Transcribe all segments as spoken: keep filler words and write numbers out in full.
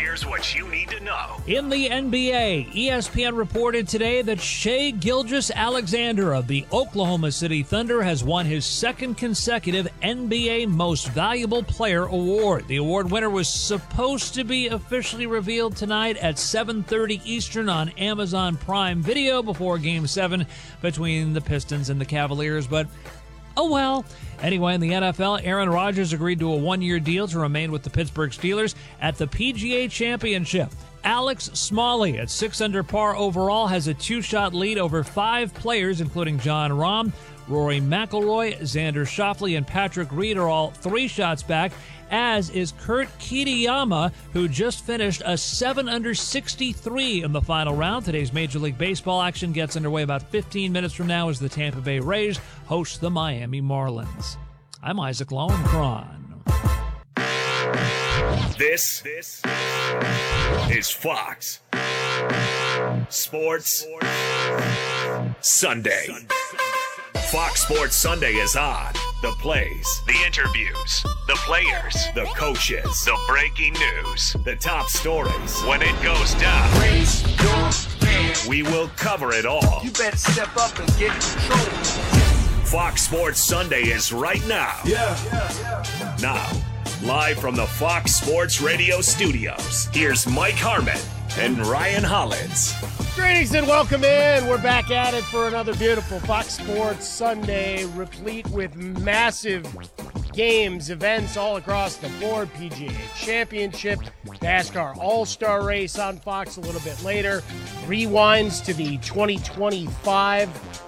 Here's what you need to know. In the N B A, E S P N reported today that Shai Gilgeous-Alexander of the Oklahoma City Thunder has won his second consecutive N B A Most Valuable Player award. The award winner was supposed to be officially revealed tonight at seven thirty Eastern on Amazon Prime Video before Game seven between the Pistons and the Cavaliers, but oh well. Anyway, in the N F L, Aaron Rodgers agreed to a one-year deal to remain with the Pittsburgh Steelers at the P G A Championship. Alex Smalley, at six under par overall, has a two-shot lead over five players, including Jon Rahm, Rory McIlroy, Xander Schauffele, and Patrick Reed are all three shots back, as is Kurt Kitayama, who just finished a seven under sixty-three in the final round. Today's Major League Baseball action gets underway about fifteen minutes from now as the Tampa Bay Rays host the Miami Marlins. I'm Isaac Lowenkron. This, this is Fox Sports Sunday. Fox Sports Sunday is on. The plays, the interviews, the players, the coaches, the breaking news, the top stories. When it goes down, raise your hand. We will cover it all. You better step up and get control. Fox Sports Sunday is right now. Yeah. yeah, yeah. Now, live from the Fox Sports Radio studios, here's Mike Harmon and Ryan Hollins. Greetings and welcome in. We're back at it for another beautiful Fox Sports Sunday, replete with massive games, events all across the board. P G A Championship, NASCAR All-Star Race on Fox a little bit later. Rewinds to the twenty twenty-five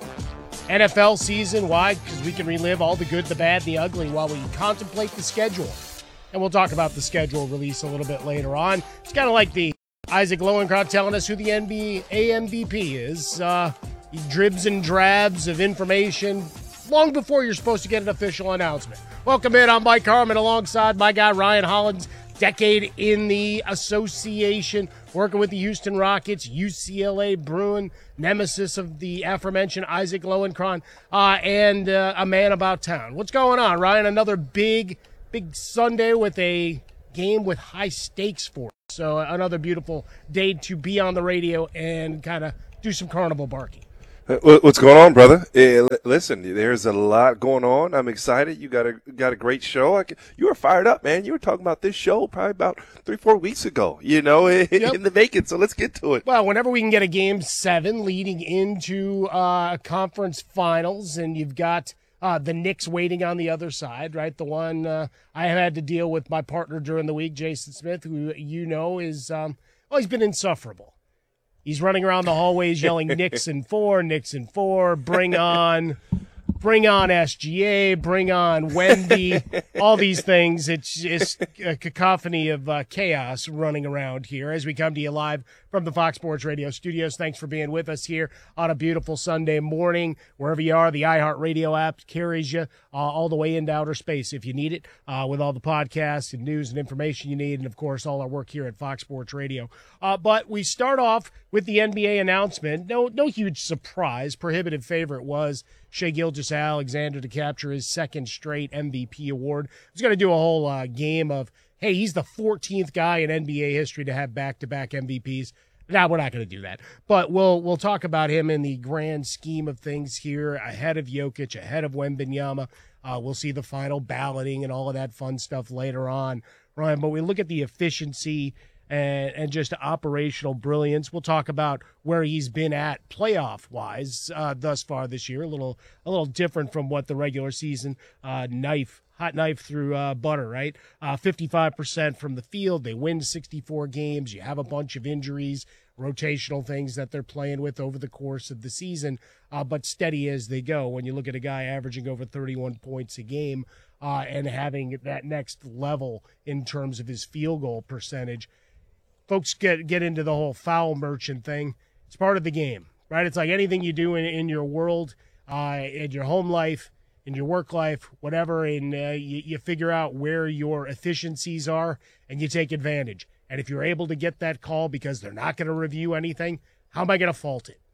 N F L season. Why? Because we can relive all the good, the bad, the ugly while we contemplate the schedule. And we'll talk about the schedule release a little bit later on. It's kind of like the Isaac Lowenkron telling us who the N B A M V P is. Uh, dribs and drabs of information long before you're supposed to get an official announcement. Welcome in. I'm Mike Harmon alongside my guy Ryan Hollins. Decade in the association, working with the Houston Rockets, U C L A Bruin, nemesis of the aforementioned Isaac Lowenkron, uh, and uh, a man about town. What's going on, Ryan? Another big, big Sunday with a game with high stakes for us. So another beautiful day to be on the radio and kind of do some carnival barking. What's going on, brother? Uh, listen, there's a lot going on. I'm excited. You got a got a great show. I, you were fired up, man. You were talking about this show probably about three, four weeks ago, you know, in, yep. in the making. So let's get to it. Well, whenever we can get a game seven leading into uh, conference finals, and you've got uh, the Knicks waiting on the other side, right? The one uh, I had to deal with my partner during the week, Jason Smith, who you know is, um, well, he's been insufferable. He's running around the hallways yelling Knicks and four, Knicks and four, bring on, bring on S G A, bring on Wemby, all these things. It's just a cacophony of uh, chaos running around here as we come to you live from the Fox Sports Radio studios. Thanks for being with us here on a beautiful Sunday morning. Wherever you are, the iHeartRadio app carries you uh, all the way into outer space if you need it, uh, with all the podcasts and news and information you need, and, of course, all our work here at Fox Sports Radio. Uh, but we start off with the N B A announcement. No, no huge surprise. Prohibitive favorite was Shai Gilgeous-Alexander to capture his second straight M V P award. I was going to do a whole uh, game of, hey, he's the fourteenth guy in N B A history to have back-to-back M V Ps. Now, we're not going to do that. But we'll we'll talk about him in the grand scheme of things here, ahead of Jokic, ahead of Wembanyama. Uh, we'll see the final balloting and all of that fun stuff later on, Ryan. But we look at the efficiency and, and just operational brilliance. We'll talk about where he's been at playoff-wise uh, thus far this year. A little a little different from what the regular season uh, knife hot knife through uh, butter, right? Uh, fifty-five percent from the field. They win sixty-four games. You have a bunch of injuries, rotational things that they're playing with over the course of the season, uh, but steady as they go. When you look at a guy averaging over thirty-one points a game uh, and having that next level in terms of his field goal percentage, folks get, get into the whole foul merchant thing. It's part of the game, right? It's like anything you do in, in your world, uh, in your home life, in your work life, whatever, and uh, you, you figure out where your efficiencies are and you take advantage. And if you're able to get that call because they're not going to review anything, how am I going to fault it?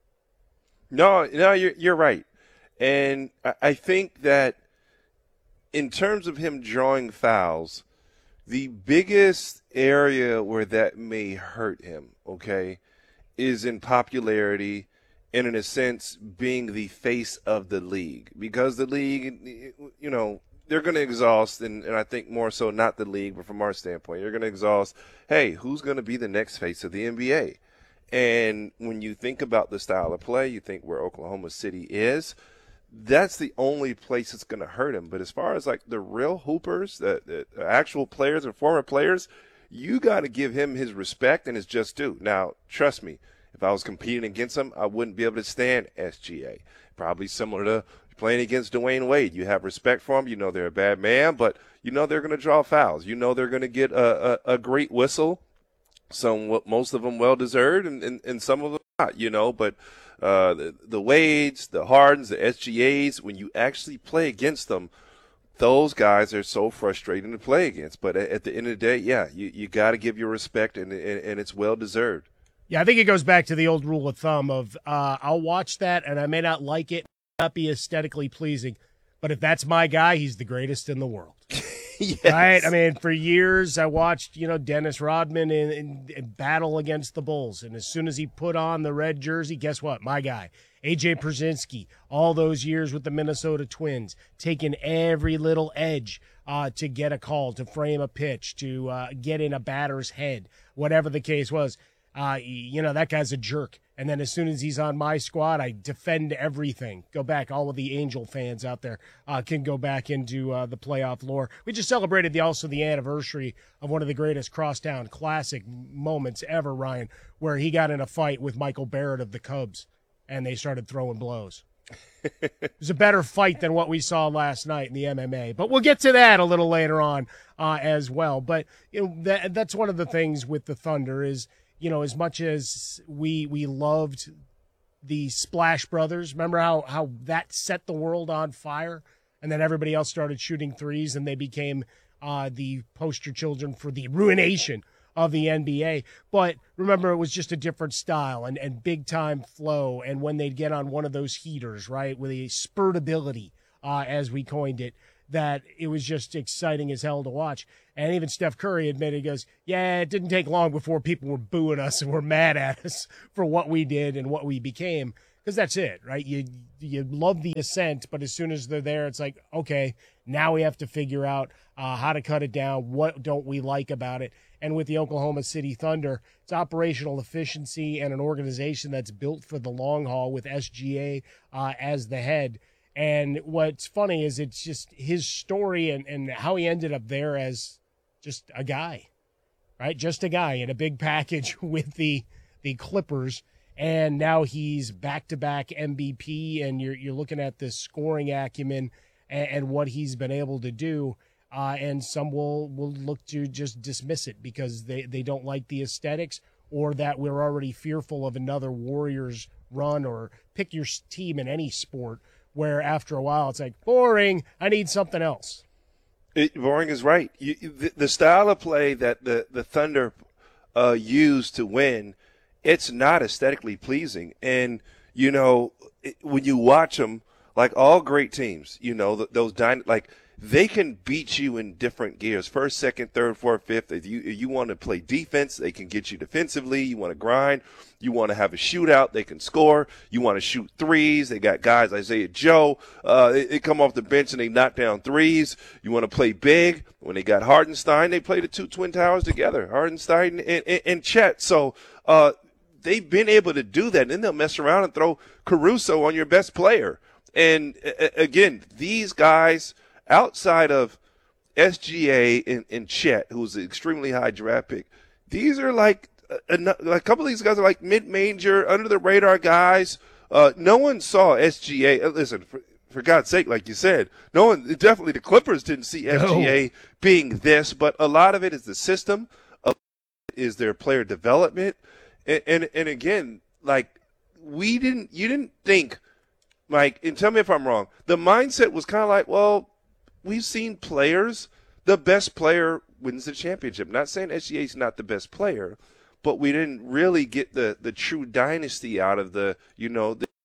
No, no, you're you're right. And I think that in terms of him drawing fouls, The biggest area where that may hurt him, okay, is in popularity and, in a sense, being the face of the league. Because the league, you know, they're going to exhaust, and, and I think more so not the league, but from our standpoint, you're going to exhaust, hey, who's going to be the next face of the N B A? And when you think about the style of play, you think where Oklahoma City is, that's the only place it's going to hurt him. But as far as like the real hoopers, the, the actual players and former players, you got to give him his respect and his just due. Now, trust me, if I was competing against him, I wouldn't be able to stand S G A. Probably similar to playing against Dwayne Wade. You have respect for him. You know they're a bad man, but you know they're going to draw fouls. You know they're going to get a, a, a great whistle. Some, most of them well-deserved, and, and, and some of them not, you know. But uh, the, the Wades, the Hardens, the S G As, when you actually play against them, those guys are so frustrating to play against. But at, at the end of the day, yeah, you, you got to give your respect, and, and, and it's well-deserved. Yeah, I think it goes back to the old rule of thumb of uh, I'll watch that, and I may not like it, not be aesthetically pleasing, but if that's my guy, he's the greatest in the world. Yes. Right? I mean, for years I watched, you know, Dennis Rodman in, in, in battle against the Bulls, and as soon as he put on the red jersey, guess what? My guy, A J Przynski, all those years with the Minnesota Twins, taking every little edge uh, to get a call, to frame a pitch, to uh, get in a batter's head, whatever the case was. Uh, you know, that guy's a jerk. And then as soon as he's on my squad, I defend everything. Go back. All of the Angel fans out there uh, can go back into uh, the playoff lore. We just celebrated the also the anniversary of one of the greatest crosstown classic moments ever, Ryan, where he got in a fight with Michael Barrett of the Cubs, and they started throwing blows. It was a better fight than what we saw last night in the M M A. But we'll get to that a little later on uh, as well. But you know that, that's one of the things with the Thunder is, you know, as much as we we loved the Splash Brothers, remember how, how that set the world on fire? And then everybody else started shooting threes, and they became uh, the poster children for the ruination of the N B A. But remember, it was just a different style and, and big-time flow. And when they'd get on one of those heaters, right, with a spurtability, uh, as we coined it, that it was just exciting as hell to watch. And even Steph Curry admitted, he goes, yeah, it didn't take long before people were booing us and were mad at us for what we did and what we became. Because that's it, right? You you love the ascent, but as soon as they're there, it's like, okay, now we have to figure out uh, how to cut it down. What don't we like about it? And with the Oklahoma City Thunder, it's operational efficiency and an organization that's built for the long haul with S G A uh, as the head. And what's funny is it's just his story and, and how he ended up there as just a guy, right? Just a guy in a big package with the the Clippers. And now he's back-to-back M V P, and you're you're looking at this scoring acumen and, and what he's been able to do. Uh, and some will, will look to just dismiss it because they, they don't like the aesthetics, or that we're already fearful of another Warriors run, or pick your team in any sport where after a while it's like, boring, I need something else. It, boring is right. You, the, the style of play that the, the Thunder uh, use to win, it's not aesthetically pleasing. And, you know, it, when you watch them, like all great teams, you know, th- those dyna- like they can beat you in different gears. First, second, third, fourth, fifth. If you, if you want to play defense, they can get you defensively. You want to grind. You want to have a shootout, they can score. You want to shoot threes. They got guys, Isaiah Joe. Uh, they, they come off the bench and they knock down threes. You want to play big. When they got Hardenstein, they played the two Twin Towers together, Hardenstein and, and, and Chet. So uh, they've been able to do that. And then they'll mess around and throw Caruso on your best player. And, uh, again, these guys – outside of S G A and, and Chet, who's an extremely high draft pick, these are like a, a, a couple of these guys are like mid-major, under-the-radar guys. Uh, no one saw S G A. Uh, listen, for, for God's sake, like you said, no one, definitely the Clippers didn't see S G A no. being this, but a lot of it is the system, a lot of it is their player development. And, and, and again, like, we didn't, you didn't think, Mike, and tell me if I'm wrong, the mindset was kind of like, well, we've seen players, the best player wins the championship. Not saying S G A is not the best player, but we didn't really get the, the true dynasty out of the, you know, the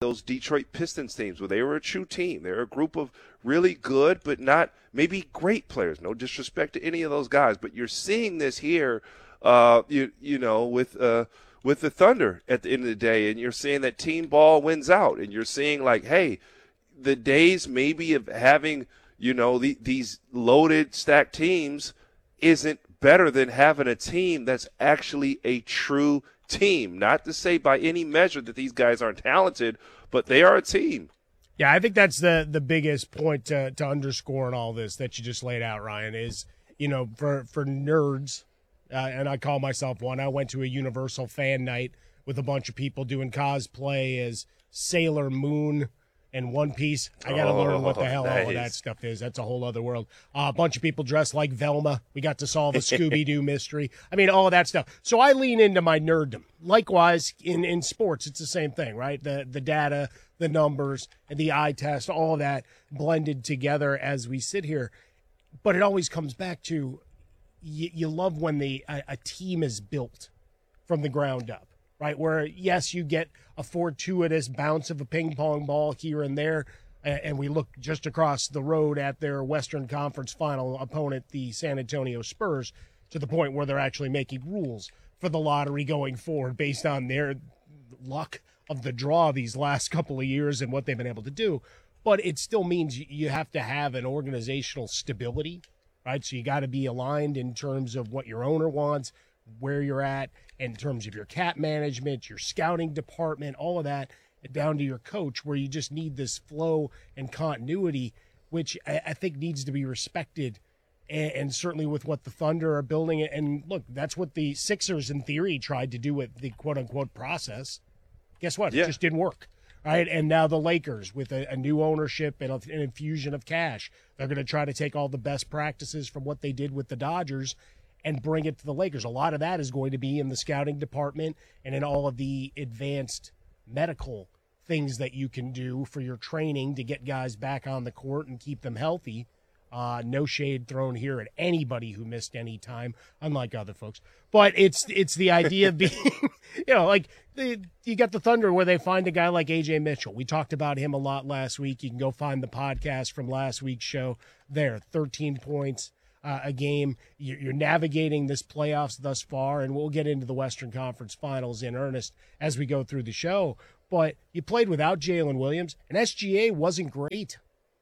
those Detroit Pistons teams where they were a true team. They're a group of really good but not maybe great players. No disrespect to any of those guys, but you're seeing this here, uh, you you know, with uh, with the Thunder at the end of the day, and you're seeing that team ball wins out, and you're seeing like, hey, the days maybe of having, you know, the, these loaded, stacked teams isn't better than having a team that's actually a true team. Not to say by any measure that these guys aren't talented, but they are a team. Yeah, I think that's the the biggest point to, to underscore in all this that you just laid out, Ryan, is, you know, for, for nerds, uh, and I call myself one, I went to a Universal fan night with a bunch of people doing cosplay as Sailor Moon and One Piece. I got to oh, learn what the hell nice. all of that stuff is. That's a whole other world. Uh, a bunch of people dressed like Velma. We got to solve a Scooby-Doo mystery. I mean, all of that stuff. So I lean into my nerddom. Likewise, in, in sports, it's the same thing, right? The the data, the numbers, and the eye test, all of that blended together as we sit here. But it always comes back to you, you love when the a, a team is built from the ground up. Right, where, yes, you get a fortuitous bounce of a ping pong ball here and there, and we look just across the road at their Western Conference final opponent, the San Antonio Spurs, to the point where they're actually making rules for the lottery going forward based on their luck of the draw these last couple of years and what they've been able to do. But it still means you have to have an organizational stability, right? So you got to be aligned in terms of what your owner wants, where you're at in terms of your cap management, your scouting department, all of that, down to your coach, where you just need this flow and continuity, which I think needs to be respected. And certainly with what the Thunder are building. And look, that's what the Sixers in theory tried to do with the quote unquote process. Guess what? Yeah. It just didn't work. Right. And now the Lakers with a, a new ownership and an infusion of cash, they're going to try to take all the best practices from what they did with the Dodgers and bring it to the Lakers. A lot of that is going to be in the scouting department and in all of the advanced medical things that you can do for your training to get guys back on the court and keep them healthy. Uh, no shade thrown here at anybody who missed any time, unlike other folks. But it's it's the idea of being, you know, like the, you got the Thunder where they find a guy like A J Mitchell. We talked about him a lot last week. You can go find the podcast from last week's show there. thirteen points. Uh, a game. You're navigating this playoffs thus far, and we'll get into the Western Conference Finals in earnest as we go through the show. But you played without Jalen Williams, and S G A wasn't great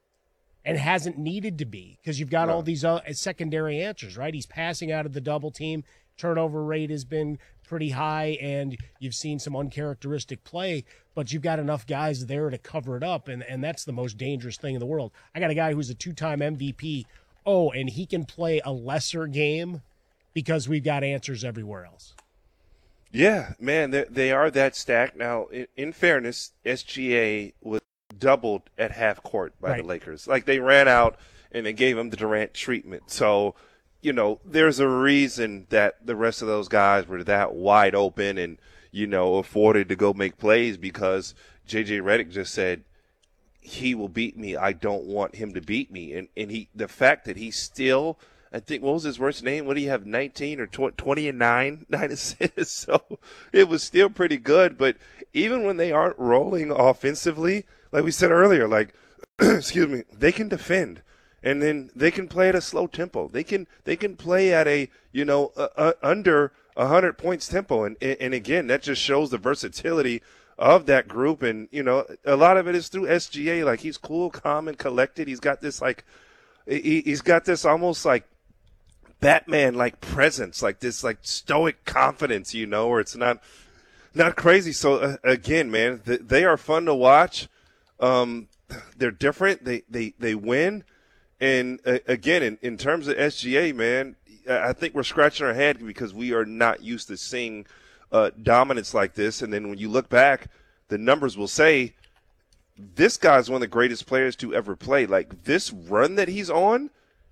and hasn't needed to be because you've got no. all these uh, secondary answers, right? He's passing out of the double team. Turnover rate has been pretty high, and you've seen some uncharacteristic play, but you've got enough guys there to cover it up, and, and that's the most dangerous thing in the world. I got a guy who's a two-time M V P. Oh, and he can play a lesser game because we've got answers everywhere else. Yeah, man, they, they are that stacked. Now, in, in fairness, S G A was doubled at half court by right. the Lakers. Like, they ran out and they gave him the Durant treatment. So, you know, there's a reason that the rest of those guys were that wide open and, you know, afforded to go make plays because J J Redick just said, he will beat me. I don't want him to beat me. And and he the fact that he still, I think, what was his worst name? What do you have, nineteen or twenty and nine? nine assists. So it was still pretty good. But even when they aren't rolling offensively, like we said earlier, like, excuse me, they can defend. And then they can play at a slow tempo. They can they can play at a, you know, uh, uh, under one hundred points tempo. And, and again, that just shows the versatility of that group. And, you know, a lot of it is through S G A. Like, he's cool, calm, and collected. He's got this, like, he, he's got this almost like Batman-like presence, like this, like, stoic confidence, you know, where it's not not crazy. So, uh, again, man, th- they are fun to watch. Um, they're different. They, they, they win. And, uh, again, in, in terms of S G A, man, I think we're scratching our head because we are not used to seeing Uh, dominance like this. And then when you look back, the numbers will say this guy's one of the greatest players to ever play. Like, this run that he's on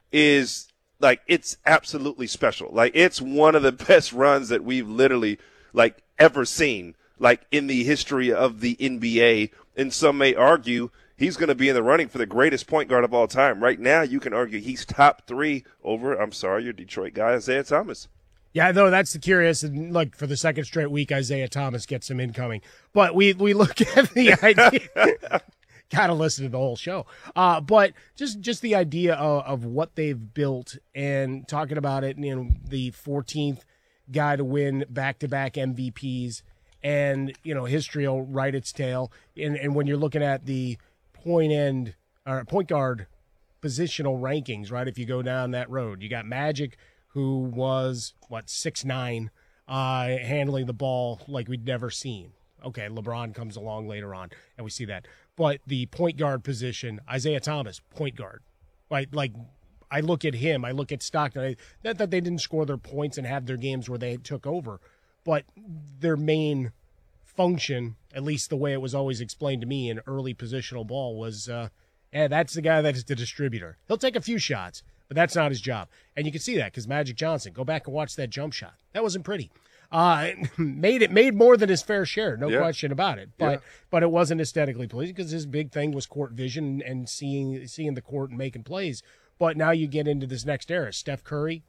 is like, it's absolutely special. Like, it's one of the best runs that we've literally like ever seen, like in the history of the N B A. And some may argue he's going to be in the running for the greatest point guard of all time. Right now, you can argue he's top three over, I'm sorry, your Detroit guy, Isaiah Thomas. Yeah, no, that's the curious. And look, for the second straight week, Isaiah Thomas gets some incoming. But we we look at the idea. Gotta listen to the whole show. Uh, but just just the idea of, of what they've built and talking about it, you know, the fourteenth guy to win back-to-back M V Ps, and, you know, history will write its tale. And, and when you're looking at the point end or point guard positional rankings, right, if you go down that road, you got Magic, who was, what, six nine, uh, handling the ball like we'd never seen. Okay, LeBron comes along later on, and we see that. But the point guard position, Isaiah Thomas, point guard. Right? Like, I look at him, I look at Stockton. I, not that they didn't score their points and have their games where they took over, but their main function, at least the way it was always explained to me in early positional ball, was, uh, yeah, that's the guy that's the distributor. He'll take a few shots, but that's not his job. And you can see that because Magic Johnson, go back and watch that jump shot. That wasn't pretty. Uh, made it made more than his fair share, no yeah. question about it. But yeah. but it wasn't aesthetically pleasing because his big thing was court vision and seeing seeing the court and making plays. But now you get into this next era. Steph Curry,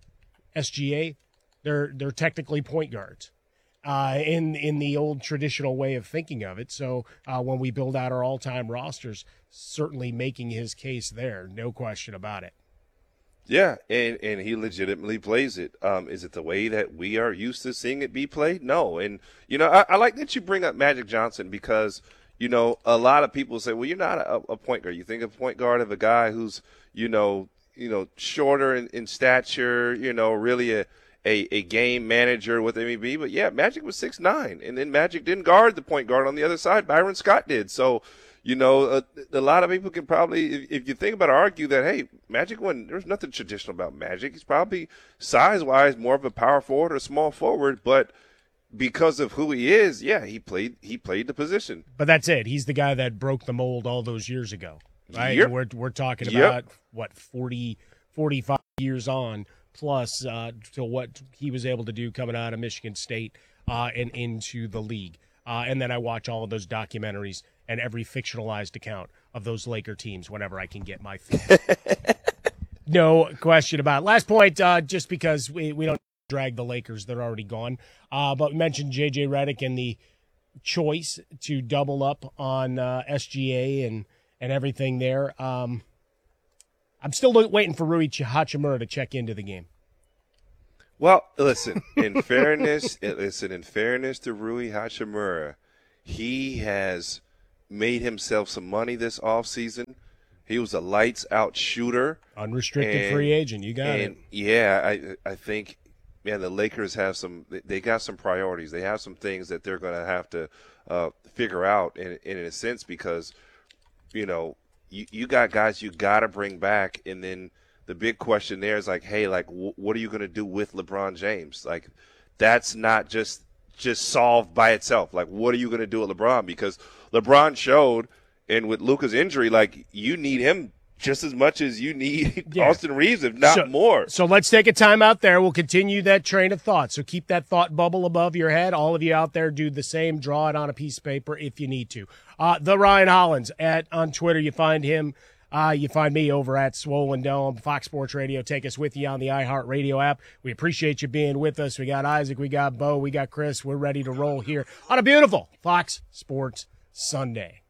S G A, they're they're technically point guards uh, in in the old traditional way of thinking of it. So uh, when we build out our all time rosters, certainly making his case there, no question about it. Yeah, and, and he legitimately plays it. Um, is it the way that we are used to seeing it be played? No. And, you know, I, I like that you bring up Magic Johnson because, you know, a lot of people say, well, you're not a, a point guard. You think of point guard of a guy who's, you know, you know, shorter in, in stature, you know, really a, a, a game manager with M V P. But, yeah, Magic was six nine, and then Magic didn't guard the point guard on the other side. Byron Scott did. So, you know, a, a lot of people can probably, if, if you think about it, argue that, hey, Magic wasn't, there's nothing traditional about Magic. He's probably size-wise more of a power forward or small forward, but because of who he is, yeah, he played he played the position. But that's it. He's the guy that broke the mold all those years ago, right? Yep. We're we're talking Yep. about, what, forty, forty-five years on, plus uh, to what he was able to do coming out of Michigan State uh, and into the league. Uh, and then I watch all of those documentaries and every fictionalized account of those Laker teams whenever I can get my feet. No question about it. Last point, uh, just because we, we don't drag the Lakers, they're already gone. Uh, but we mentioned J J Redick and the choice to double up on uh, S G A and, and everything there. Um, I'm still waiting for Rui Hachimura to check into the game. Well, listen, in fairness, listen, in fairness to Rui Hachimura, he has made himself some money this offseason. He was a lights-out shooter. Unrestricted and, free agent. You got and, it. Yeah, I I think, man, the Lakers have some – they got some priorities. They have some things that they're going to have to uh, figure out in, in a sense because, you know, you, you got guys you got to bring back, and then the big question there is like, hey, like, w- what are you going to do with LeBron James? Like, that's not just just solved by itself. Like, what are you going to do with LeBron? Because LeBron showed, and with Luka's injury, like, you need him just as much as you need yeah. Austin Reeves, if not so, more. So let's take a time out there. We'll continue that train of thought. So keep that thought bubble above your head. All of you out there do the same. Draw it on a piece of paper if you need to. Uh, the Ryan Hollins at on Twitter. You find him. Uh, you find me over at Swollen Dome, Fox Sports Radio. Take us with you on the iHeartRadio app. We appreciate you being with us. We got Isaac, we got Bo, we got Chris. We're ready to roll here on a beautiful Fox Sports Sunday.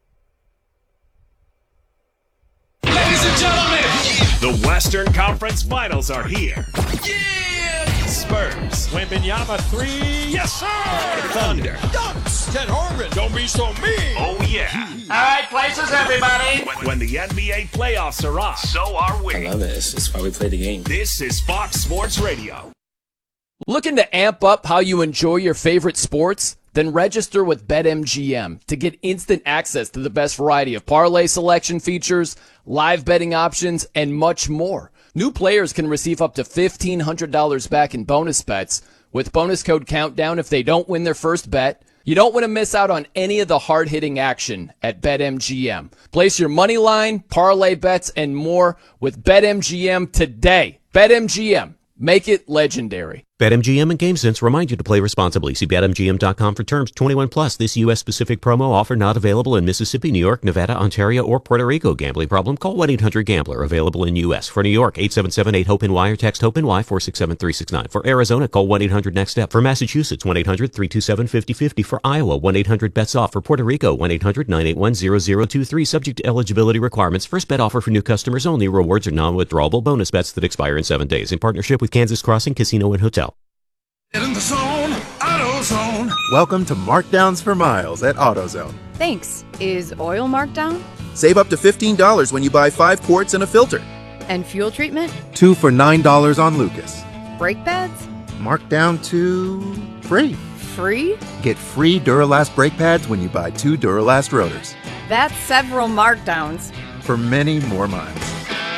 Ladies and gentlemen, the Western Conference Finals are here. Yeah! Spurs. Wembanyama three. Yes, sir! Thunder. Dunks. Ted Harmon. Don't be so mean. Oh, yeah. All right, places, everybody. When, when the N B A playoffs are on, so are we. I love it. It's why we play the game. This is Fox Sports Radio. Looking to amp up how you enjoy your favorite sports? Then register with BetMGM to get instant access to the best variety of parlay selection features, live betting options, and much more. New players can receive up to fifteen hundred dollars back in bonus bets with bonus code COUNTDOWN if they don't win their first bet. You don't want to miss out on any of the hard-hitting action at BetMGM. Place your money line, parlay bets, and more with BetMGM today. BetMGM. Make it legendary. BetMGM and GameSense remind you to play responsibly. See Bet M G M dot com for terms. twenty-one plus. This U S specific promo offer not available in Mississippi, New York, Nevada, Ontario, or Puerto Rico. Gambling problem? Call one eight hundred gambler. Available in U S. For New York, eight seven seven eight hope N Y or text HOPE-NY four six seven three six nine. For Arizona, call one eight hundred next step. For Massachusetts, one eight hundred three two seven five zero five zero. For Iowa, one eight hundred bets off. For Puerto Rico, one eight hundred nine eight one zero zero two three. Subject to eligibility requirements. First bet offer for new customers only. Rewards are non-withdrawable bonus bets that expire in seven days. In partnership with Kansas Crossing Casino and Hotel. Get in the zone, AutoZone. Welcome to Markdowns for Miles at AutoZone. Thanks. Is oil marked down? Save up to fifteen dollars when you buy five quarts and a filter. And fuel treatment? Two for nine dollars on Lucas. Brake pads? Marked down to free. Free? Get free Duralast brake pads when you buy two Duralast rotors. That's several markdowns. For many more miles.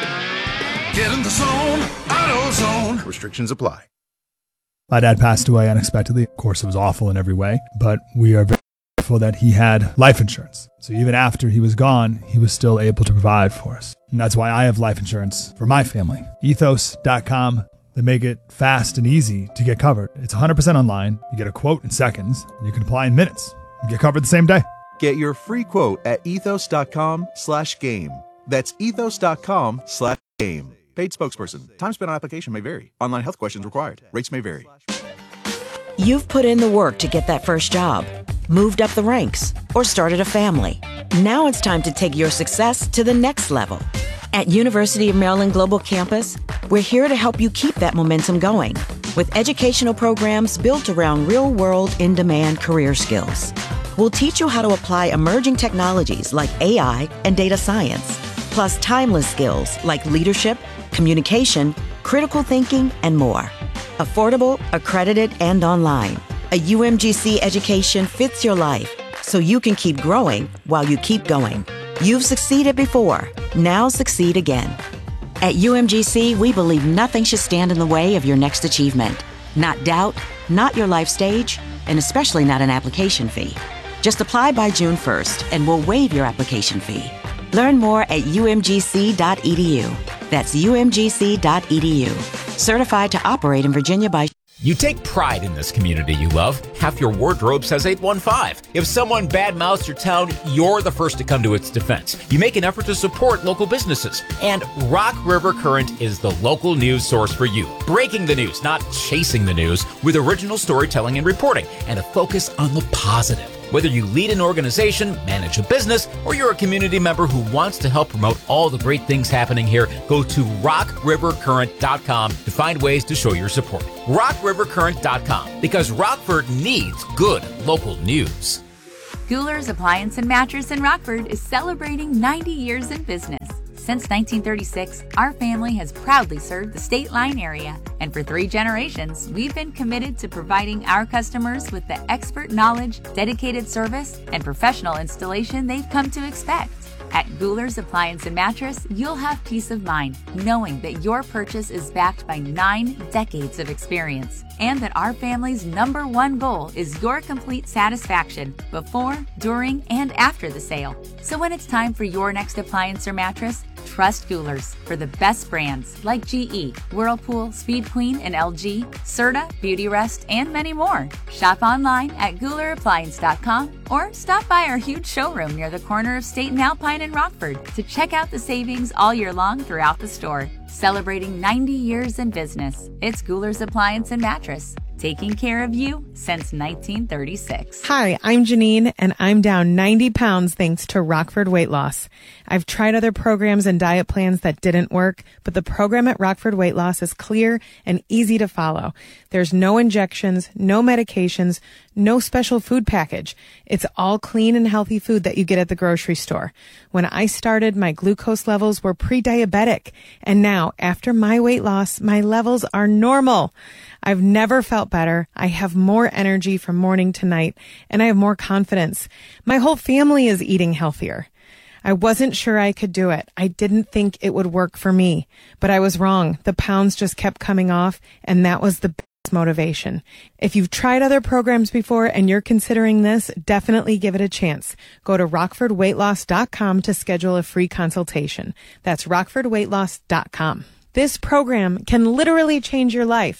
Get in the zone, AutoZone. Restrictions apply. My dad passed away unexpectedly. Of course, it was awful in every way, but we are very grateful that he had life insurance. So even after he was gone, he was still able to provide for us. And that's why I have life insurance for my family. ethos dot com. They make it fast and easy to get covered. It's one hundred percent online. You get a quote in seconds, and you can apply in minutes. You get covered the same day. Get your free quote at ethos dot com slash game. That's ethos dot com slash game. Paid spokesperson. Time spent on application may vary. Online health questions required. Rates may vary. You've put in the work to get that first job, moved up the ranks, or started a family. Now it's time to take your success to the next level. At University of Maryland Global Campus, we're here to help you keep that momentum going with educational programs built around real-world, in-demand career skills. We'll teach you how to apply emerging technologies like A I and data science, plus timeless skills like leadership, communication, critical thinking, and more. Affordable, accredited, and online. A U M G C education fits your life, so you can keep growing while you keep going. You've succeeded before. Now succeed again. At U M G C, we believe nothing should stand in the way of your next achievement. Not doubt, not your life stage, and especially not an application fee. Just apply by June first, and we'll waive your application fee. Learn more at U M G C dot E D U. That's U M G C dot E D U. Certified to operate in Virginia by... You take pride in this community you love. Half your wardrobe says eight one five. If someone badmouths your town, you're the first to come to its defense. You make an effort to support local businesses. And Rock River Current is the local news source for you. Breaking the news, not chasing the news, with original storytelling and reporting, and a focus on the positive. Whether you lead an organization, manage a business, or you're a community member who wants to help promote all the great things happening here, go to rock river current dot com to find ways to show your support. rock river current dot com, because Rockford needs good local news. Guler's Appliance and Mattress in Rockford is celebrating ninety years in business. Since nineteen thirty-six, our family has proudly served the State Line area, and for three generations, we've been committed to providing our customers with the expert knowledge, dedicated service, and professional installation they've come to expect. At Guler's Appliance and Mattress, you'll have peace of mind knowing that your purchase is backed by nine decades of experience, and that our family's number one goal is your complete satisfaction before, during, and after the sale. So when it's time for your next appliance or mattress, trust Guler's for the best brands like G E, Whirlpool, Speed Queen, and L G, Serta, Beautyrest, and many more. Shop online at Guler Appliance dot com or stop by our huge showroom near the corner of State and Alpine in Rockford to check out the savings all year long throughout the store. Celebrating ninety years in business, it's Guler's Appliance and Mattress, taking care of you since nineteen thirty-six. Hi, I'm Janine, and I'm down ninety pounds thanks to Rockford Weight Loss. I've tried other programs and diet plans that didn't work, but the program at Rockford Weight Loss is clear and easy to follow. There's no injections, no medications, no special food package. It's all clean and healthy food that you get at the grocery store. When I started, my glucose levels were pre-diabetic, and now, after my weight loss, my levels are normal. I've never felt better. I have more energy from morning to night, and I have more confidence. My whole family is eating healthier. I wasn't sure I could do it. I didn't think it would work for me, but I was wrong. The pounds just kept coming off, and that was the best motivation. If you've tried other programs before and you're considering this, definitely give it a chance. Go to rockford weight loss dot com to schedule a free consultation. That's rockford weight loss dot com. This program can literally change your life.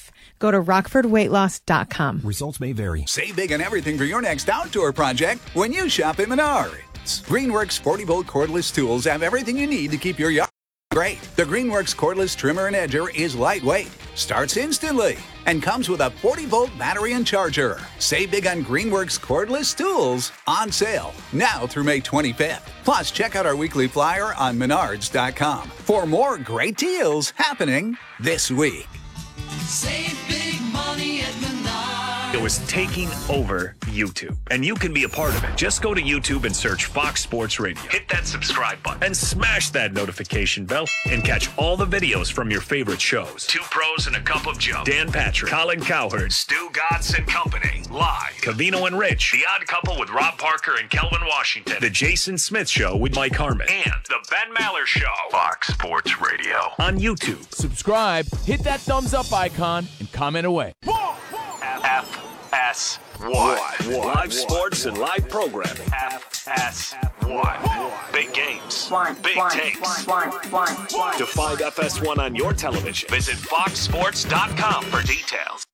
Go to rockford weight loss dot com. Results may vary. Save big on everything for your next outdoor project when you shop at Menards. Greenworks forty volt cordless tools have everything you need to keep your yard great. The Greenworks cordless trimmer and edger is lightweight, starts instantly, and comes with a forty volt battery and charger. Save big on Greenworks cordless tools on sale now through May twenty-fifth. Plus, check out our weekly flyer on menards dot com for more great deals happening this week. Save big money at Menards. It was taking over YouTube, and you can be a part of it. Just go to YouTube and search Fox Sports Radio. Hit that subscribe button and smash that notification bell and catch all the videos from your favorite shows. Two Pros and a Cup of Joe. Dan Patrick, Colin Cowherd, Stu Gatz and Company. Live. Cavino and Rich. The Odd Couple with Rob Parker and Kelvin Washington. The Jason Smith Show with Mike Harmon. And The Ben Maller Show. Fox Sports Radio. On YouTube. Subscribe, hit that thumbs up icon, and comment away. F S one. Live sports and live programming. F S one. Big games. Big takes. To find F S one on your television, visit fox sports dot com for details.